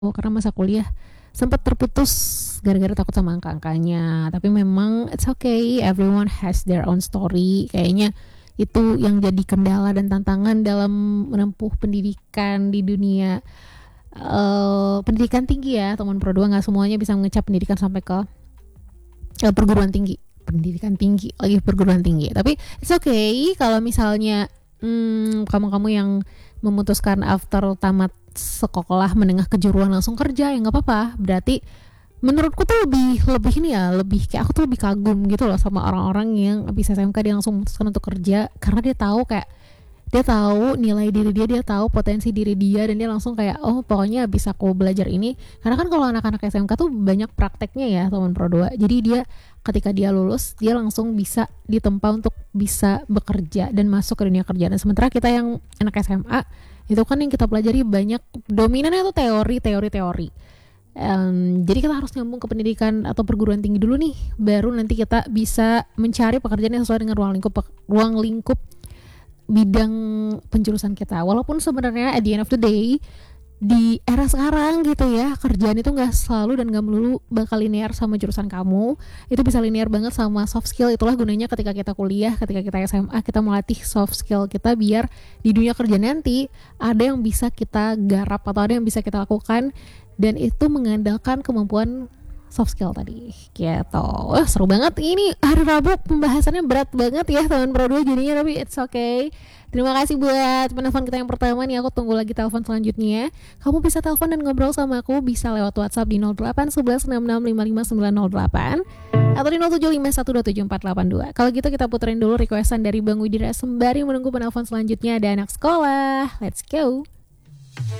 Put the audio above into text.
karena masa kuliah sempat terputus gara-gara takut sama angka-angkanya. Tapi memang it's okay, everyone has their own story. Kayaknya itu yang jadi kendala dan tantangan dalam menempuh pendidikan di dunia pendidikan tinggi ya, teman Pro 2 nggak semuanya bisa mengecap pendidikan sampai ke perguruan tinggi, pendidikan tinggi lagi perguruan tinggi. Tapi it's okay kalau misalnya kamu-kamu yang memutuskan after tamat sekolah menengah kejuruan langsung kerja, ya nggak apa-apa. Berarti menurutku tuh lebih ini ya, lebih kayak aku tuh lebih kagum gitu loh sama orang-orang yang habis SMK dia langsung memutuskan untuk kerja, karena dia tahu kayak dia tahu nilai diri dia tahu potensi diri dia, dan dia langsung kayak oh pokoknya habis aku belajar ini. Karena kan kalau anak-anak SMK tuh banyak prakteknya ya teman Pro 2. Jadi dia ketika dia lulus dia langsung bisa ditempa untuk bisa bekerja dan masuk ke dunia kerja. Dan sementara kita yang anak SMA itu kan yang kita pelajari banyak dominannya tuh teori. Jadi kita harus nyambung ke pendidikan atau perguruan tinggi dulu nih, baru nanti kita bisa mencari pekerjaan yang sesuai dengan ruang lingkup bidang penjurusan kita. Walaupun sebenarnya at the end of the day di era sekarang gitu ya, kerjaan itu nggak selalu dan nggak melulu bakal linear sama jurusan kamu. Itu bisa linear banget sama soft skill. Itulah gunanya ketika kita kuliah, ketika kita SMA, kita melatih soft skill kita biar di dunia kerja nanti ada yang bisa kita garap atau ada yang bisa kita lakukan, dan itu mengandalkan kemampuan soft skill tadi gitu. Wah seru banget ini hari Rabu, pembahasannya berat banget ya teman Pro 2 jadinya, tapi it's okay. Terima kasih buat penelpon kita yang pertama nih, aku tunggu lagi telepon selanjutnya. Kamu bisa telepon dan ngobrol sama aku bisa lewat WhatsApp di 08 11 66 55 908 atau di 0751274482. Kalau gitu kita puterin dulu requestan dari Bang Widira sembari menunggu penelpon selanjutnya. Ada anak sekolah, let's go.